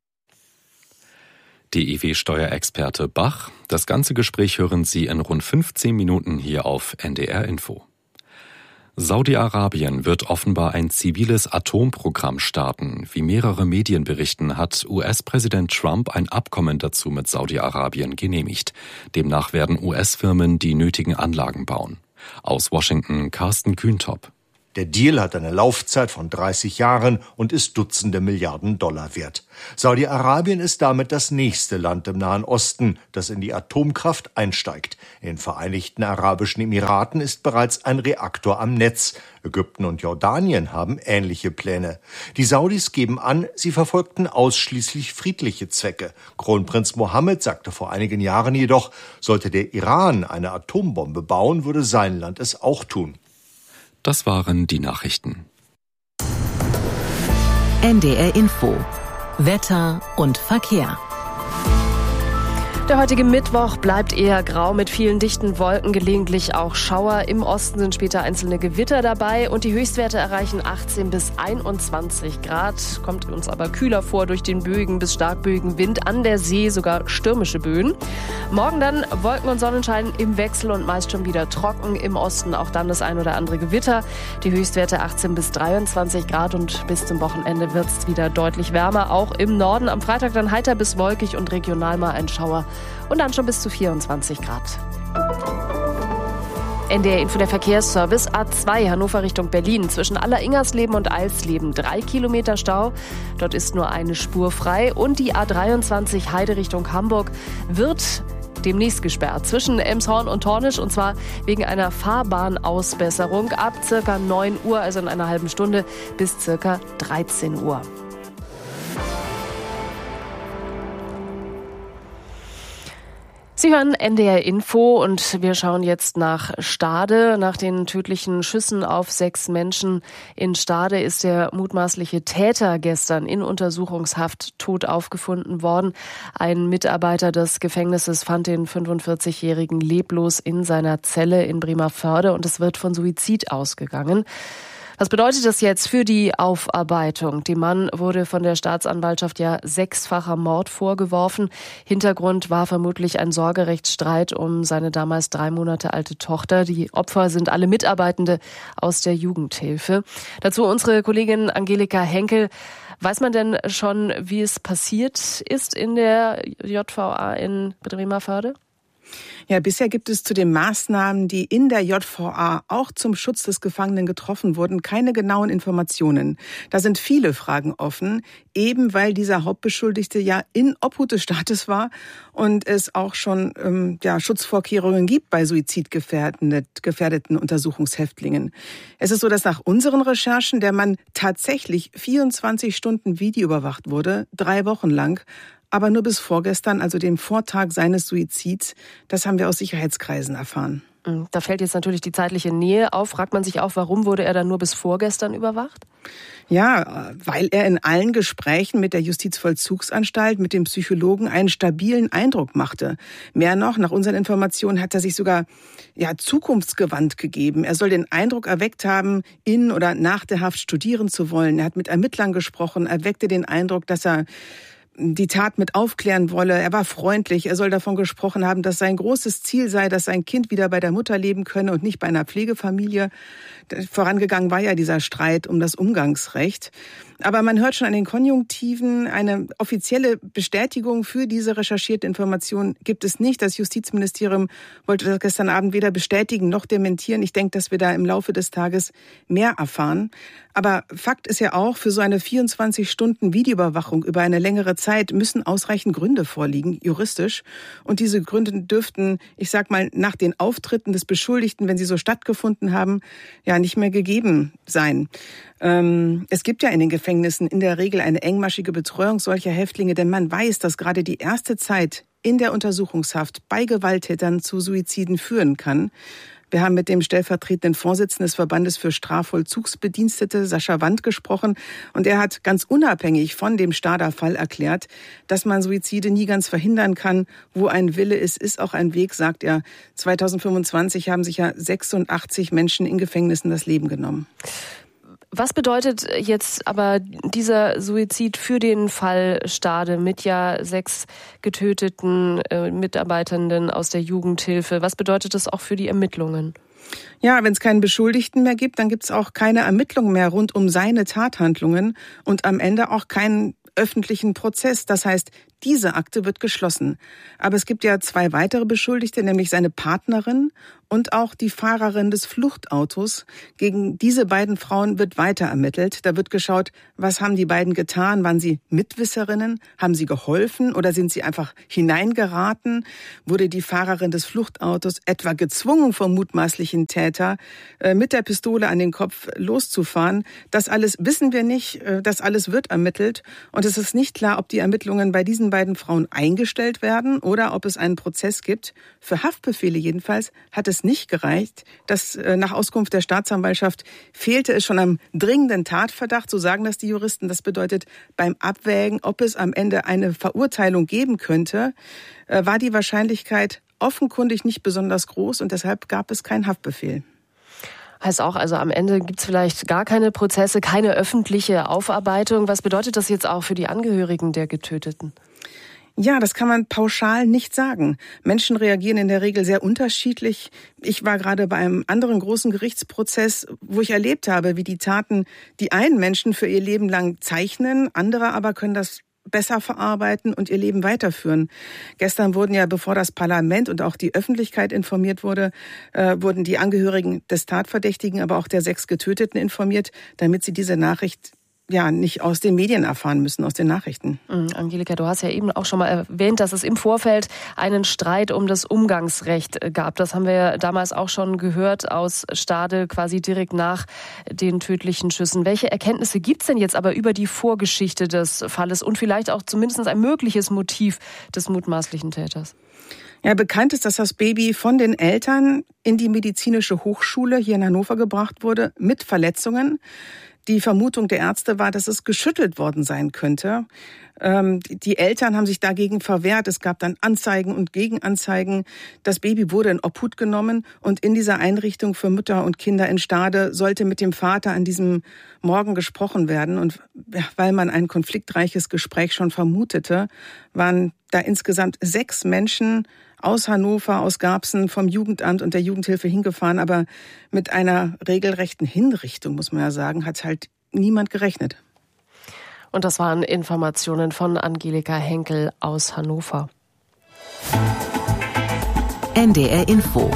DIW-Steuerexperte Bach. Das ganze Gespräch hören Sie in rund 15 Minuten hier auf NDR Info. Saudi-Arabien wird offenbar ein ziviles Atomprogramm starten. Wie mehrere Medien berichten, hat US-Präsident Trump ein Abkommen dazu mit Saudi-Arabien genehmigt. Demnach werden US-Firmen die nötigen Anlagen bauen. Aus Washington Carsten Kühntop. Der Deal hat eine Laufzeit von 30 Jahren und ist Dutzende Milliarden Dollar wert. Saudi-Arabien ist damit das nächste Land im Nahen Osten, das in die Atomkraft einsteigt. In den Vereinigten Arabischen Emiraten ist bereits ein Reaktor am Netz. Ägypten und Jordanien haben ähnliche Pläne. Die Saudis geben an, sie verfolgten ausschließlich friedliche Zwecke. Kronprinz Mohammed sagte vor einigen Jahren jedoch, sollte der Iran eine Atombombe bauen, würde sein Land es auch tun. Das waren die Nachrichten. NDR Info. Wetter und Verkehr. Der heutige Mittwoch bleibt eher grau mit vielen dichten Wolken, gelegentlich auch Schauer. Im Osten sind später einzelne Gewitter dabei und die Höchstwerte erreichen 18 bis 21 Grad. Kommt uns aber kühler vor durch den böigen bis stark böigen Wind, an der See sogar stürmische Böen. Morgen dann Wolken und Sonnenschein im Wechsel und meist schon wieder trocken. Im Osten auch dann das ein oder andere Gewitter. Die Höchstwerte 18 bis 23 Grad und bis zum Wochenende wird es wieder deutlich wärmer. Auch im Norden am Freitag dann heiter bis wolkig und regional mal ein Schauer. Und dann schon bis zu 24 Grad. NDR Info, der Verkehrsservice. A2 Hannover Richtung Berlin. Zwischen Aller-Ingersleben und Eisleben 3 Kilometer Stau. Dort ist nur eine Spur frei. Und die A23 Heide Richtung Hamburg wird demnächst gesperrt. Zwischen Elmshorn und Tornisch. Und zwar wegen einer Fahrbahnausbesserung ab circa 9 Uhr, also in einer halben Stunde, bis circa 13 Uhr. Sie hören NDR Info und wir schauen jetzt nach Stade. Nach den tödlichen Schüssen auf 6 Menschen in Stade ist der mutmaßliche Täter gestern in Untersuchungshaft tot aufgefunden worden. Ein Mitarbeiter des Gefängnisses fand den 45-Jährigen leblos in seiner Zelle in Bremervörde und es wird von Suizid ausgegangen. Was bedeutet das jetzt für die Aufarbeitung? Dem Mann wurde von der Staatsanwaltschaft ja 6-facher Mord vorgeworfen. Hintergrund war vermutlich ein Sorgerechtsstreit um seine damals 3 Monate alte Tochter. Die Opfer sind alle Mitarbeitende aus der Jugendhilfe. Dazu unsere Kollegin Angelika Henkel. Weiß man denn schon, wie es passiert ist in der JVA in Bremervörde? Ja, bisher gibt es zu den Maßnahmen, die in der JVA auch zum Schutz des Gefangenen getroffen wurden, keine genauen Informationen. Da sind viele Fragen offen, eben weil dieser Hauptbeschuldigte ja in Obhut des Staates war und es auch schon Schutzvorkehrungen gibt bei suizidgefährdeten Untersuchungshäftlingen. Es ist so, dass nach unseren Recherchen der Mann tatsächlich 24 Stunden videoüberwacht wurde, 3 Wochen lang. Aber nur bis vorgestern, also dem Vortag seines Suizids. Das haben wir aus Sicherheitskreisen erfahren. Da fällt jetzt natürlich die zeitliche Nähe auf. Fragt man sich auch, warum wurde er dann nur bis vorgestern überwacht? Ja, weil er in allen Gesprächen mit der Justizvollzugsanstalt, mit dem Psychologen einen stabilen Eindruck machte. Mehr noch, nach unseren Informationen hat er sich sogar zukunftsgewandt gegeben. Er soll den Eindruck erweckt haben, in oder nach der Haft studieren zu wollen. Er hat mit Ermittlern gesprochen, erweckte den Eindruck, dass er die Tat mit aufklären wolle. Er war freundlich. Er soll davon gesprochen haben, dass sein großes Ziel sei, dass sein Kind wieder bei der Mutter leben könne und nicht bei einer Pflegefamilie. Vorangegangen war ja dieser Streit um das Umgangsrecht. Aber man hört schon an den Konjunktiven, eine offizielle Bestätigung für diese recherchierte Information gibt es nicht. Das Justizministerium wollte das gestern Abend weder bestätigen noch dementieren. Ich denke, dass wir da im Laufe des Tages mehr erfahren. Aber Fakt ist ja auch, für so eine 24-Stunden-Videoüberwachung über eine längere Zeit müssen ausreichend Gründe vorliegen, juristisch. Und diese Gründe dürften, ich sag mal, nach den Auftritten des Beschuldigten, wenn sie so stattgefunden haben, ja nicht mehr gegeben sein. Es gibt ja in den Gefängnissen in der Regel eine engmaschige Betreuung solcher Häftlinge, denn man weiß, dass gerade die erste Zeit in der Untersuchungshaft bei Gewalttätern zu Suiziden führen kann. Wir haben mit dem stellvertretenden Vorsitzenden des Verbandes für Strafvollzugsbedienstete, Sascha Wandt, gesprochen. Und er hat ganz unabhängig von dem Stadler-Fall erklärt, dass man Suizide nie ganz verhindern kann. Wo ein Wille ist auch ein Weg, sagt er. 2025 haben sich ja 86 Menschen in Gefängnissen das Leben genommen. Was bedeutet jetzt aber dieser Suizid für den Fall Stade mit ja 6 getöteten Mitarbeitenden aus der Jugendhilfe? Was bedeutet das auch für die Ermittlungen? Ja, wenn es keinen Beschuldigten mehr gibt, dann gibt es auch keine Ermittlungen mehr rund um seine Tathandlungen und am Ende auch keinen öffentlichen Prozess. Das heißt, diese Akte wird geschlossen. Aber es gibt ja 2 weitere Beschuldigte, nämlich seine Partnerin und auch die Fahrerin des Fluchtautos. Gegen diese beiden Frauen wird weiter ermittelt. Da wird geschaut, was haben die beiden getan? Waren sie Mitwisserinnen? Haben sie geholfen oder sind sie einfach hineingeraten? Wurde die Fahrerin des Fluchtautos etwa gezwungen vom mutmaßlichen Täter, mit der Pistole an den Kopf loszufahren? Das alles wissen wir nicht. Das alles wird ermittelt. Und es ist nicht klar, ob die Ermittlungen bei diesen beiden Frauen eingestellt werden oder ob es einen Prozess gibt. Für Haftbefehle jedenfalls hat es nicht gereicht. Nach Auskunft der Staatsanwaltschaft fehlte es schon am dringenden Tatverdacht, so sagen das die Juristen. Das bedeutet, beim Abwägen, ob es am Ende eine Verurteilung geben könnte, war die Wahrscheinlichkeit offenkundig nicht besonders groß und deshalb gab es keinen Haftbefehl. Heißt auch, also am Ende gibt es vielleicht gar keine Prozesse, keine öffentliche Aufarbeitung. Was bedeutet das jetzt auch für die Angehörigen der Getöteten? Ja, das kann man pauschal nicht sagen. Menschen reagieren in der Regel sehr unterschiedlich. Ich war gerade bei einem anderen großen Gerichtsprozess, wo ich erlebt habe, wie die Taten die einen Menschen für ihr Leben lang zeichnen, andere aber können das besser verarbeiten und ihr Leben weiterführen. Gestern wurden ja, bevor das Parlament und auch die Öffentlichkeit informiert wurde, wurden die Angehörigen des Tatverdächtigen, aber auch der 6 Getöteten informiert, damit sie diese Nachricht ja nicht aus den Medien erfahren müssen, aus den Nachrichten. Angelika, du hast ja eben auch schon mal erwähnt, dass es im Vorfeld einen Streit um das Umgangsrecht gab. Das haben wir ja damals auch schon gehört aus Stade, quasi direkt nach den tödlichen Schüssen. Welche Erkenntnisse gibt es denn jetzt aber über die Vorgeschichte des Falles und vielleicht auch zumindest ein mögliches Motiv des mutmaßlichen Täters? Ja, bekannt ist, dass das Baby von den Eltern in die medizinische Hochschule hier in Hannover gebracht wurde mit Verletzungen. Die Vermutung der Ärzte war, dass es geschüttelt worden sein könnte. Die Eltern haben sich dagegen verwehrt. Es gab dann Anzeigen und Gegenanzeigen. Das Baby wurde in Obhut genommen und in dieser Einrichtung für Mütter und Kinder in Stade sollte mit dem Vater an diesem Morgen gesprochen werden. Und weil man ein konfliktreiches Gespräch schon vermutete, waren da insgesamt 6 Menschen aus Hannover, aus Garbsen, vom Jugendamt und der Jugendhilfe hingefahren. Aber mit einer regelrechten Hinrichtung, muss man ja sagen, hat halt niemand gerechnet. Und das waren Informationen von Angelika Henkel aus Hannover. NDR Info.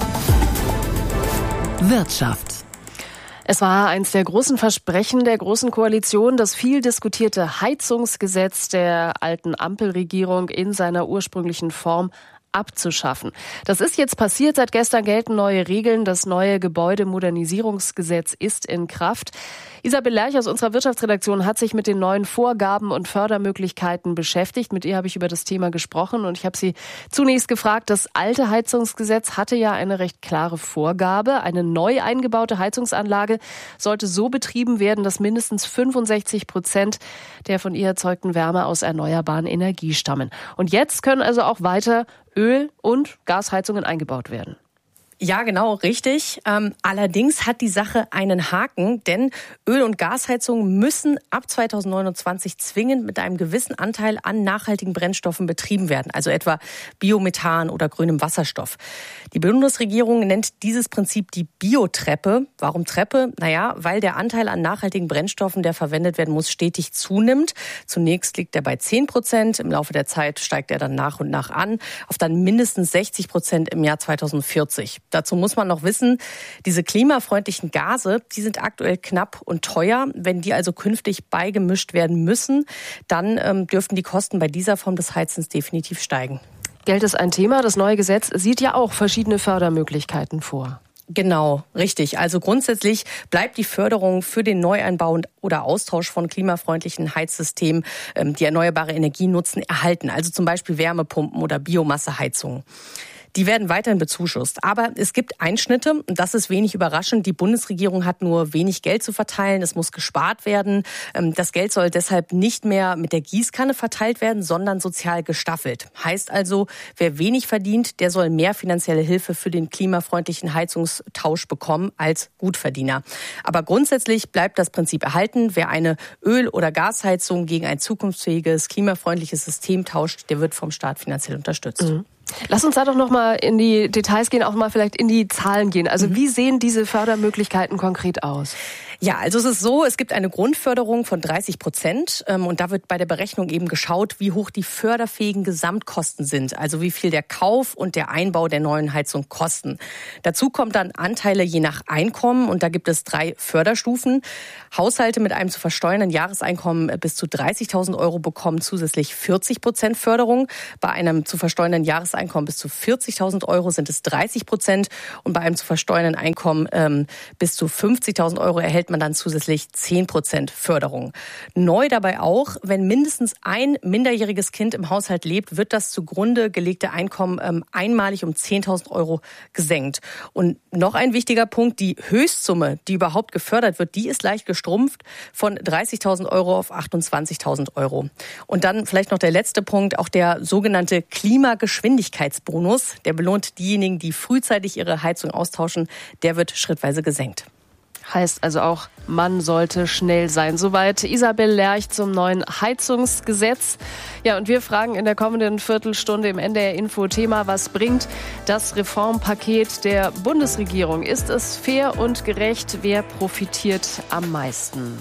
Wirtschaft. Es war eins der großen Versprechen der Großen Koalition, das viel diskutierte Heizungsgesetz der alten Ampelregierung in seiner ursprünglichen Form abzuschaffen. Das ist jetzt passiert. Seit gestern gelten neue Regeln. Das neue Gebäudemodernisierungsgesetz ist in Kraft. Isabel Lerch aus unserer Wirtschaftsredaktion hat sich mit den neuen Vorgaben und Fördermöglichkeiten beschäftigt. Mit ihr habe ich über das Thema gesprochen und ich habe sie zunächst gefragt, das alte Heizungsgesetz hatte ja eine recht klare Vorgabe. Eine neu eingebaute Heizungsanlage sollte so betrieben werden, dass mindestens 65% der von ihr erzeugten Wärme aus erneuerbaren Energie stammen. Und jetzt können also auch weiter Öl- und Gasheizungen eingebaut werden. Ja, genau, richtig. Allerdings hat die Sache einen Haken, denn Öl- und Gasheizungen müssen ab 2029 zwingend mit einem gewissen Anteil an nachhaltigen Brennstoffen betrieben werden, also etwa Biomethan oder grünem Wasserstoff. Die Bundesregierung nennt dieses Prinzip die Biotreppe. Warum Treppe? Naja, weil der Anteil an nachhaltigen Brennstoffen, der verwendet werden muss, stetig zunimmt. Zunächst liegt er bei 10%, im Laufe der Zeit steigt er dann nach und nach an, auf dann mindestens 60% im Jahr 2040. Dazu muss man noch wissen, diese klimafreundlichen Gase, die sind aktuell knapp und teuer. Wenn die also künftig beigemischt werden müssen, dann dürften die Kosten bei dieser Form des Heizens definitiv steigen. Geld ist ein Thema. Das neue Gesetz sieht ja auch verschiedene Fördermöglichkeiten vor. Genau, richtig. Also grundsätzlich bleibt die Förderung für den Neueinbau oder Austausch von klimafreundlichen Heizsystemen, die erneuerbare Energie nutzen, erhalten. Also zum Beispiel Wärmepumpen oder Biomasseheizungen. Die werden weiterhin bezuschusst. Aber es gibt Einschnitte und das ist wenig überraschend. Die Bundesregierung hat nur wenig Geld zu verteilen. Es muss gespart werden. Das Geld soll deshalb nicht mehr mit der Gießkanne verteilt werden, sondern sozial gestaffelt. Heißt also, wer wenig verdient, der soll mehr finanzielle Hilfe für den klimafreundlichen Heizungstausch bekommen als Gutverdiener. Aber grundsätzlich bleibt das Prinzip erhalten. Wer eine Öl- oder Gasheizung gegen ein zukunftsfähiges, klimafreundliches System tauscht, der wird vom Staat finanziell unterstützt. Mhm. Lass uns da doch noch mal in die Details gehen, auch mal vielleicht in die Zahlen gehen. Also wie sehen diese Fördermöglichkeiten konkret aus? Ja, also es ist so, es gibt eine Grundförderung von 30% und da wird bei der Berechnung eben geschaut, wie hoch die förderfähigen Gesamtkosten sind, also wie viel der Kauf und der Einbau der neuen Heizung kosten. Dazu kommt dann Anteile je nach Einkommen und da gibt es 3 Förderstufen. Haushalte mit einem zu versteuernden Jahreseinkommen bis zu 30.000 € bekommen zusätzlich 40% Förderung. Bei einem zu versteuernden Jahreseinkommen bis zu 40.000 € sind es 30% und bei einem zu versteuernden Einkommen bis zu 50.000 € erhält man dann zusätzlich 10% Förderung. Neu dabei auch, wenn mindestens ein minderjähriges Kind im Haushalt lebt, wird das zugrunde gelegte Einkommen einmalig um 10.000 € gesenkt. Und noch ein wichtiger Punkt, die Höchstsumme, die überhaupt gefördert wird, die ist leicht gestrumpft von 30.000 € auf 28.000 €. Und dann vielleicht noch der letzte Punkt, auch der sogenannte Klimageschwindigkeitsbonus, der belohnt diejenigen, die frühzeitig ihre Heizung austauschen, der wird schrittweise gesenkt. Heißt also auch, man sollte schnell sein. Soweit Isabel Lerch zum neuen Heizungsgesetz. Ja, und wir fragen in der kommenden Viertelstunde im NDR Info Thema, was bringt das Reformpaket der Bundesregierung? Ist es fair und gerecht? Wer profitiert am meisten?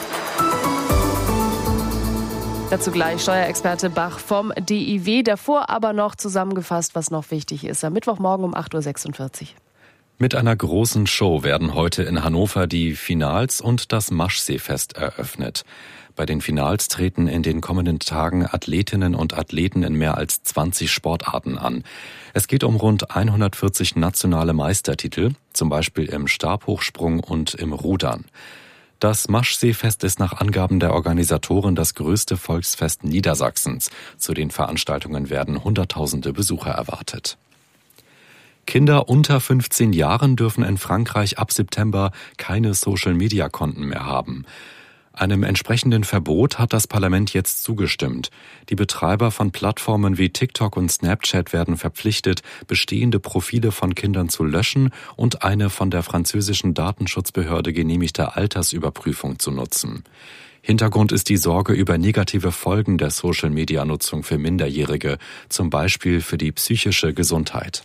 Dazu gleich Steuerexperte Bach vom DIW. Davor aber noch zusammengefasst, was noch wichtig ist. Am Mittwochmorgen um 8.46 Uhr. Mit einer großen Show werden heute in Hannover die Finals und das Maschseefest eröffnet. Bei den Finals treten in den kommenden Tagen Athletinnen und Athleten in mehr als 20 Sportarten an. Es geht um rund 140 nationale Meistertitel, zum Beispiel im Stabhochsprung und im Rudern. Das Maschseefest ist nach Angaben der Organisatoren das größte Volksfest Niedersachsens. Zu den Veranstaltungen werden Hunderttausende Besucher erwartet. Kinder unter 15 Jahren dürfen in Frankreich ab September keine Social-Media-Konten mehr haben. Einem entsprechenden Verbot hat das Parlament jetzt zugestimmt. Die Betreiber von Plattformen wie TikTok und Snapchat werden verpflichtet, bestehende Profile von Kindern zu löschen und eine von der französischen Datenschutzbehörde genehmigte Altersüberprüfung zu nutzen. Hintergrund ist die Sorge über negative Folgen der Social-Media-Nutzung für Minderjährige, zum Beispiel für die psychische Gesundheit.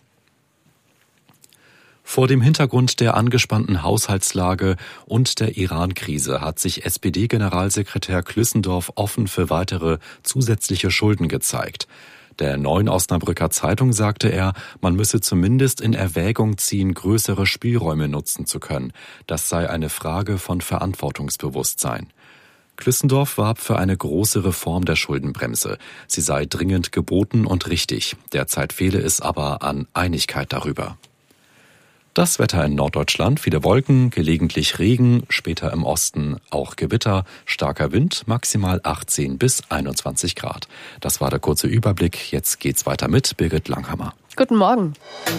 Vor dem Hintergrund der angespannten Haushaltslage und der Iran-Krise hat sich SPD-Generalsekretär Klüssendorf offen für weitere zusätzliche Schulden gezeigt. Der Neuen Osnabrücker Zeitung sagte er, man müsse zumindest in Erwägung ziehen, größere Spielräume nutzen zu können. Das sei eine Frage von Verantwortungsbewusstsein. Klüssendorf warb für eine große Reform der Schuldenbremse. Sie sei dringend geboten und richtig. Derzeit fehle es aber an Einigkeit darüber. Das Wetter in Norddeutschland, viele Wolken, gelegentlich Regen, später im Osten auch Gewitter, starker Wind, maximal 18 bis 21 Grad. Das war der kurze Überblick. Jetzt geht's weiter mit Birgit Langhammer. Guten Morgen.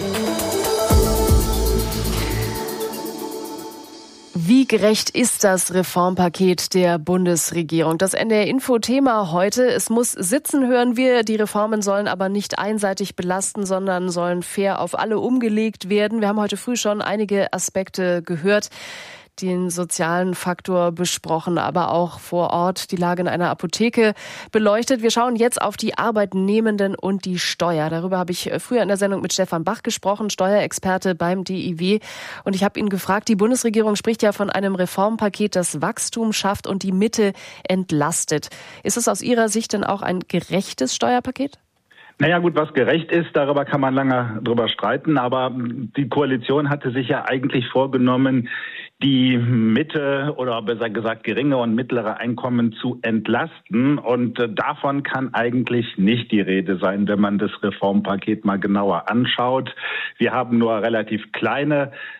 Wie gerecht ist das Reformpaket der Bundesregierung? Das NDR-Info-Thema heute. Es muss sitzen, hören wir. Die Reformen sollen aber nicht einseitig belasten, sondern sollen fair auf alle umgelegt werden. Wir haben heute früh schon einige Aspekte gehört, den sozialen Faktor besprochen, aber auch vor Ort die Lage in einer Apotheke beleuchtet. Wir schauen jetzt auf die Arbeitnehmenden und die Steuer. Darüber habe ich früher in der Sendung mit Stefan Bach gesprochen, Steuerexperte beim DIW. Und ich habe ihn gefragt, die Bundesregierung spricht ja von einem Reformpaket, das Wachstum schafft und die Mitte entlastet. Ist es aus Ihrer Sicht denn auch ein gerechtes Steuerpaket? Naja gut, was gerecht ist, darüber kann man lange drüber streiten, aber die Koalition hatte sich ja eigentlich vorgenommen, die Mitte oder besser gesagt geringe und mittlere Einkommen zu entlasten. Und davon kann eigentlich nicht die Rede sein, wenn man das Reformpaket mal genauer anschaut. Wir haben nur relativ kleine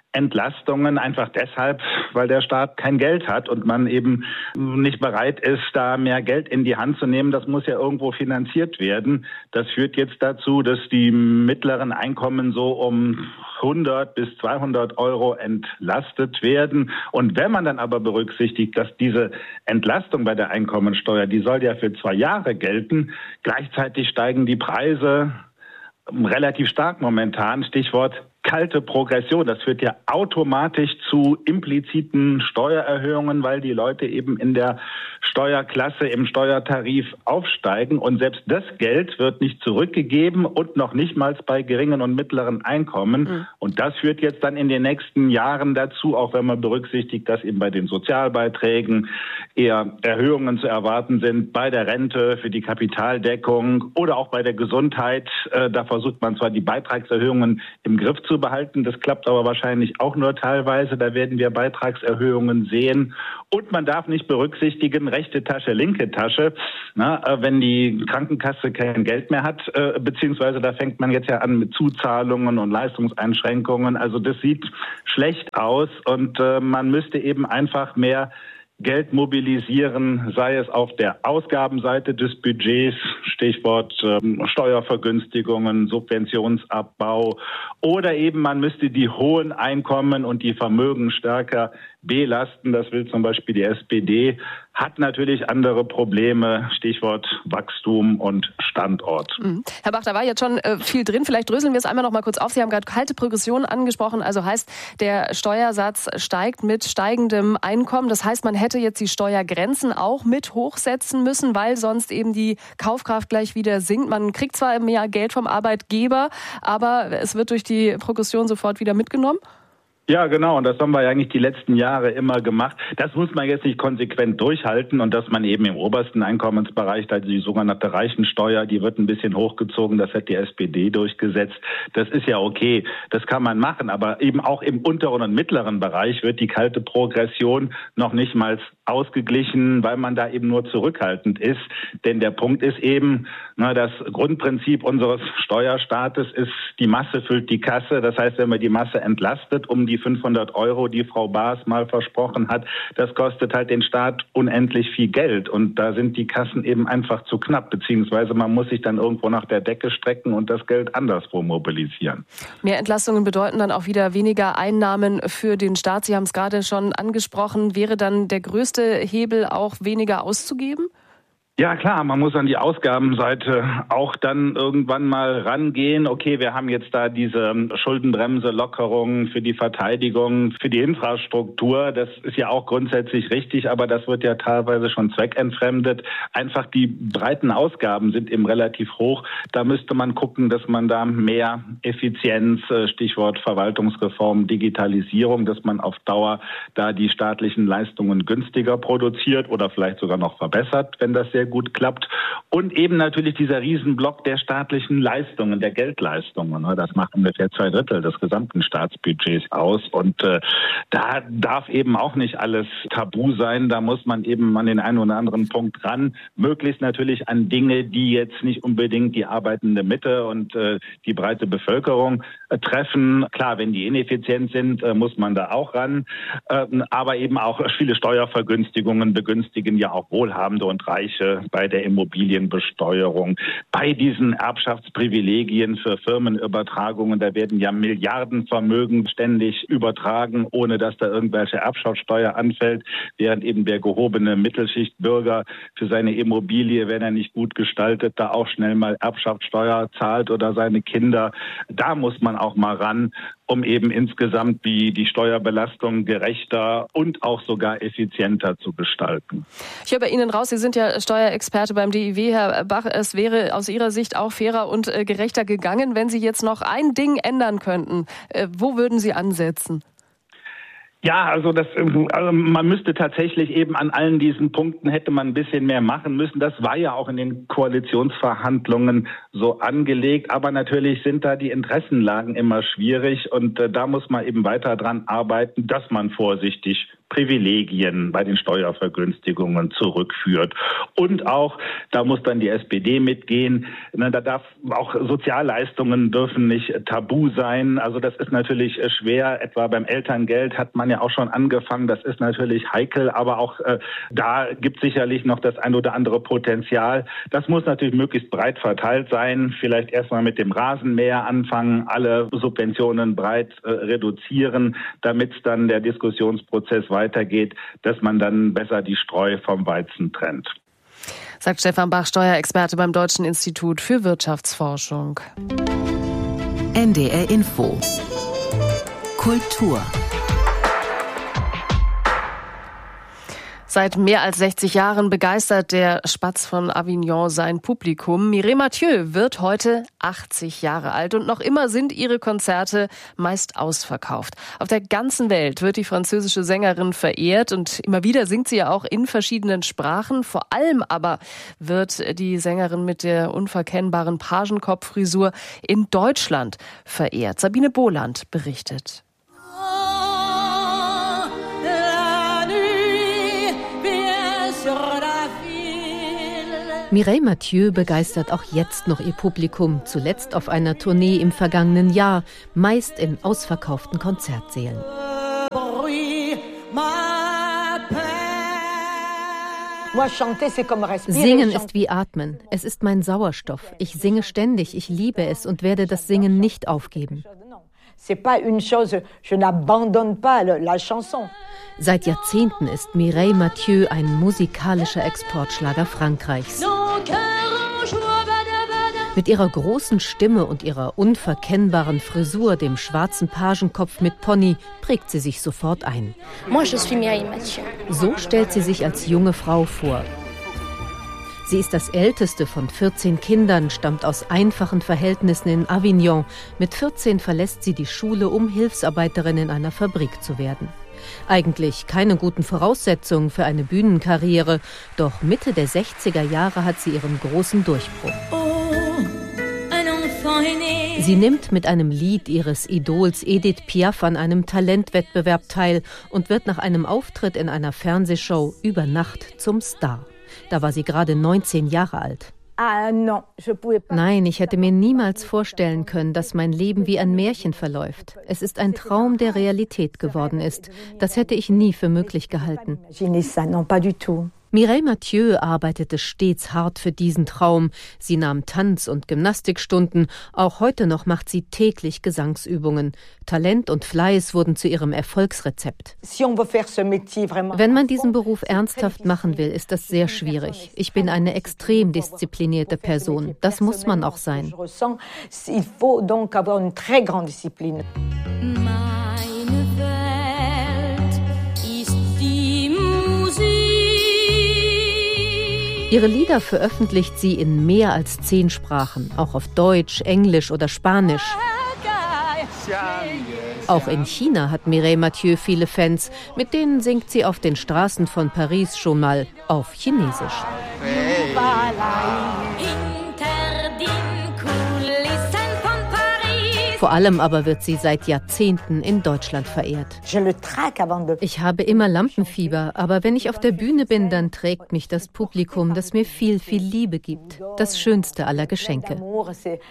Entlastungen, einfach deshalb, weil der Staat kein Geld hat und man eben nicht bereit ist, da mehr Geld in die Hand zu nehmen. Das muss ja irgendwo finanziert werden. Das führt jetzt dazu, dass die mittleren Einkommen so um 100 bis 200 Euro entlastet werden. Und wenn man dann aber berücksichtigt, dass diese Entlastung bei der Einkommensteuer, die soll ja für 2 Jahre gelten, gleichzeitig steigen die Preise relativ stark momentan, Stichwort kalte Progression. Das führt ja automatisch zu impliziten Steuererhöhungen, weil die Leute eben in der Steuerklasse, im Steuertarif aufsteigen. Und selbst das Geld wird nicht zurückgegeben und noch nicht mal bei geringen und mittleren Einkommen. Und das führt jetzt dann in den nächsten Jahren dazu, auch wenn man berücksichtigt, dass eben bei den Sozialbeiträgen eher Erhöhungen zu erwarten sind, bei der Rente für die Kapitaldeckung oder auch bei der Gesundheit. Da versucht man zwar die Beitragserhöhungen im Griff zu behalten. Das klappt aber wahrscheinlich auch nur teilweise. Da werden wir Beitragserhöhungen sehen. Und man darf nicht berücksichtigen, rechte Tasche, linke Tasche. Wenn die Krankenkasse kein Geld mehr hat, beziehungsweise da fängt man jetzt ja an mit Zuzahlungen und Leistungseinschränkungen. Also das sieht schlecht aus und man müsste eben einfach mehr Geld mobilisieren, sei es auf der Ausgabenseite des Budgets, Stichwort Steuervergünstigungen, Subventionsabbau, oder eben man müsste die hohen Einkommen und die Vermögen stärker belasten. Das will zum Beispiel die SPD, hat natürlich andere Probleme, Stichwort Wachstum und Standort. Herr Bach, da war jetzt schon viel drin. Vielleicht dröseln wir es einmal noch mal kurz auf. Sie haben gerade kalte Progression angesprochen. Also heißt, der Steuersatz steigt mit steigendem Einkommen. Das heißt, man hätte jetzt die Steuergrenzen auch mit hochsetzen müssen, weil sonst eben die Kaufkraft gleich wieder sinkt. Man kriegt zwar mehr Geld vom Arbeitgeber, aber es wird durch die Progression sofort wieder mitgenommen. Ja, genau. Und das haben wir ja eigentlich die letzten Jahre immer gemacht. Das muss man jetzt nicht konsequent durchhalten und dass man eben im obersten Einkommensbereich, da die sogenannte Reichensteuer, die wird ein bisschen hochgezogen. Das hat die SPD durchgesetzt. Das ist ja okay. Das kann man machen. Aber eben auch im unteren und mittleren Bereich wird die kalte Progression noch nicht mal ausgeglichen, weil man da eben nur zurückhaltend ist. Denn der Punkt ist eben, das Grundprinzip unseres Steuerstaates ist, die Masse füllt die Kasse. Das heißt, wenn man die Masse entlastet, um die 500 Euro, die Frau Baas mal versprochen hat, das kostet halt den Staat unendlich viel Geld. Und da sind die Kassen eben einfach zu knapp, beziehungsweise man muss sich dann irgendwo nach der Decke strecken und das Geld anderswo mobilisieren. Mehr Entlastungen bedeuten dann auch wieder weniger Einnahmen für den Staat. Sie haben es gerade schon angesprochen. Wäre dann der größte Hebel auch weniger auszugeben? Ja klar, man muss an die Ausgabenseite auch dann irgendwann mal rangehen. Okay, wir haben jetzt da diese Schuldenbremse-Lockerung für die Verteidigung, für die Infrastruktur. Das ist ja auch grundsätzlich richtig, aber das wird ja teilweise schon zweckentfremdet. Einfach die breiten Ausgaben sind eben relativ hoch. Da müsste man gucken, dass man da mehr Effizienz, Stichwort Verwaltungsreform, Digitalisierung, dass man auf Dauer da die staatlichen Leistungen günstiger produziert oder vielleicht sogar noch verbessert, wenn das sehr gut klappt. Und eben natürlich dieser Riesenblock der staatlichen Leistungen, der Geldleistungen. Das macht ungefähr 2/3 des gesamten Staatsbudgets aus. Und da darf eben auch nicht alles tabu sein. Da muss man eben an den einen oder anderen Punkt ran. Möglichst natürlich an Dinge, die jetzt nicht unbedingt die arbeitende Mitte und die breite Bevölkerung treffen. Klar, wenn die ineffizient sind, muss man da auch ran. Aber eben auch viele Steuervergünstigungen begünstigen ja auch Wohlhabende und Reiche bei der Immobilienbesteuerung, bei diesen Erbschaftsprivilegien für Firmenübertragungen. Da werden ja Milliardenvermögen ständig übertragen, ohne dass da irgendwelche Erbschaftssteuer anfällt, während eben der gehobene Mittelschichtbürger für seine Immobilie, wenn er nicht gut gestaltet, da auch schnell mal Erbschaftssteuer zahlt oder seine Kinder. Da muss man auch mal ran, um eben insgesamt die Steuerbelastung gerechter und auch sogar effizienter zu gestalten. Ich höre bei Ihnen raus, Sie sind ja Steuerexperte beim DIW, Herr Bach. Es wäre aus Ihrer Sicht auch fairer und gerechter gegangen, wenn Sie jetzt noch ein Ding ändern könnten. Wo würden Sie ansetzen? Ja, also man müsste tatsächlich eben an allen diesen Punkten hätte man ein bisschen mehr machen müssen. Das war ja auch in den Koalitionsverhandlungen so angelegt. Aber natürlich sind da die Interessenlagen immer schwierig und da muss man eben weiter dran arbeiten, dass man vorsichtig Privilegien bei den Steuervergünstigungen zurückführt. Und auch, da muss dann die SPD mitgehen, da darf auch Sozialleistungen dürfen nicht tabu sein. Also das ist natürlich schwer. Etwa beim Elterngeld hat man ja auch schon angefangen. Das ist natürlich heikel, aber auch da gibt sicherlich noch das ein oder andere Potenzial. Das muss natürlich möglichst breit verteilt sein. Vielleicht erstmal mit dem Rasenmäher anfangen, alle Subventionen breit reduzieren, damit dann der Diskussionsprozess weitergeht, dass man dann besser die Spreu vom Weizen trennt. Sagt Stefan Bach, Steuerexperte beim Deutschen Institut für Wirtschaftsforschung. NDR Info. Kultur. Seit mehr als 60 Jahren begeistert der Spatz von Avignon sein Publikum. Mireille Mathieu wird heute 80 Jahre alt und noch immer sind ihre Konzerte meist ausverkauft. Auf der ganzen Welt wird die französische Sängerin verehrt und immer wieder singt sie ja auch in verschiedenen Sprachen. Vor allem aber wird die Sängerin mit der unverkennbaren Pagenkopffrisur in Deutschland verehrt. Sabine Boland berichtet. Mireille Mathieu begeistert auch jetzt noch ihr Publikum, zuletzt auf einer Tournee im vergangenen Jahr, meist in ausverkauften Konzertsälen. Singen ist wie Atmen. Es ist mein Sauerstoff. Ich singe ständig, ich liebe es und werde das Singen nicht aufgeben. Seit Jahrzehnten ist Mireille Mathieu ein musikalischer Exportschlager Frankreichs. Mit ihrer großen Stimme und ihrer unverkennbaren Frisur, dem schwarzen Pagenkopf mit Pony, prägt sie sich sofort ein. So stellt sie sich als junge Frau vor. Sie ist das älteste von 14 Kindern, stammt aus einfachen Verhältnissen in Avignon. Mit 14 verlässt sie die Schule, um Hilfsarbeiterin in einer Fabrik zu werden. Eigentlich keine guten Voraussetzungen für eine Bühnenkarriere, doch Mitte der 60er Jahre hat sie ihren großen Durchbruch. Sie nimmt mit einem Lied ihres Idols Edith Piaf an einem Talentwettbewerb teil und wird nach einem Auftritt in einer Fernsehshow über Nacht zum Star. Da war sie gerade 19 Jahre alt. Nein, ich hätte mir niemals vorstellen können, dass mein Leben wie ein Märchen verläuft. Es ist ein Traum, der Realität geworden ist. Das hätte ich nie für möglich gehalten. Mireille Mathieu arbeitete stets hart für diesen Traum. Sie nahm Tanz- und Gymnastikstunden. Auch heute noch macht sie täglich Gesangsübungen. Talent und Fleiß wurden zu ihrem Erfolgsrezept. Wenn man diesen Beruf ernsthaft machen will, ist das sehr schwierig. Ich bin eine extrem disziplinierte Person. Das muss man auch sein. Ihre Lieder veröffentlicht sie in mehr als 10 Sprachen, auch auf Deutsch, Englisch oder Spanisch. Auch in China hat Mireille Mathieu viele Fans, mit denen singt sie auf den Straßen von Paris schon mal auf Chinesisch. Vor allem aber wird sie seit Jahrzehnten in Deutschland verehrt. Ich habe immer Lampenfieber, aber wenn ich auf der Bühne bin, dann trägt mich das Publikum, das mir viel, viel Liebe gibt. Das schönste aller Geschenke. Es geht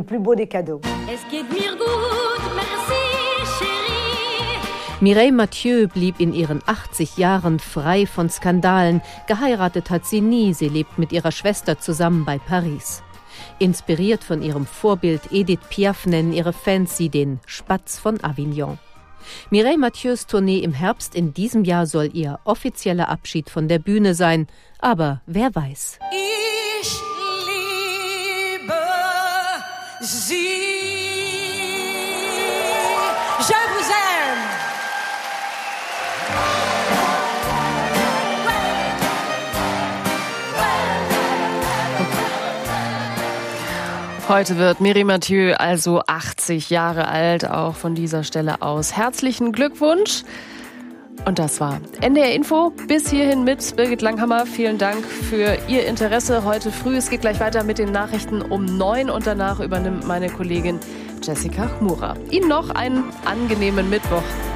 mir gut, merci, chérie. Mireille Mathieu blieb in ihren 80 Jahren frei von Skandalen. Geheiratet hat sie nie, sie lebt mit ihrer Schwester zusammen bei Paris. Inspiriert von ihrem Vorbild Edith Piaf nennen ihre Fans sie den Spatz von Avignon. Mireille Mathieu's Tournee im Herbst in diesem Jahr soll ihr offizieller Abschied von der Bühne sein. Aber wer weiß. Ich liebe sie. Je vous aime. Heute wird Mireille Mathieu also 80 Jahre alt, auch von dieser Stelle aus. Herzlichen Glückwunsch. Und das war NDR Info. Bis hierhin mit Birgit Langhammer. Vielen Dank für Ihr Interesse heute früh. Es geht gleich weiter mit den Nachrichten um 9 und danach übernimmt meine Kollegin Jessica Chmura. Ihnen noch einen angenehmen Mittwoch.